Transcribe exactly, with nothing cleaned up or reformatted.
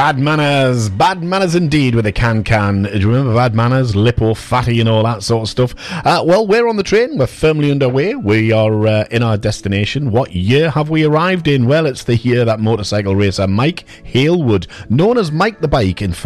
Bad Manners. Bad Manners indeed with a can-can. Do you remember Bad Manners? Lippo, Fatty and all that sort of stuff. Uh, well, we're on the train. We're firmly underway. We are uh, in our destination. What year have we arrived in? Well, it's the year that motorcycle racer Mike Halewood, known as Mike the Bike, in